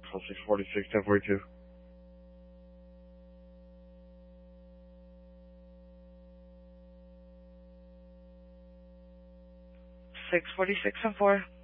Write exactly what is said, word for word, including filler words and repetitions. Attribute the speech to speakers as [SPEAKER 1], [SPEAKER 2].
[SPEAKER 1] Maxwell six forty-six, ten forty-two.
[SPEAKER 2] six forty-six and four.